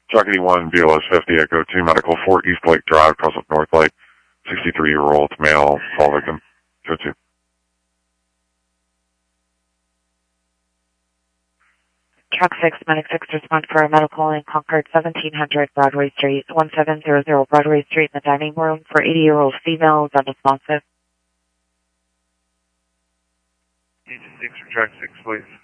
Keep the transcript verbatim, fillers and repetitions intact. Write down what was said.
Truck eighty-one, B L S fifty, Echo two, Medical four, East Lake Drive, Cross up North Lake, sixty-three-year-old male, fall victim, go two. Truck six, Medic six, respond for a medical in Concord, seventeen hundred Broadway Street, one seven zero zero Broadway Street in the dining room for eighty-year-old female, is unresponsive. eight six for Truck six, please.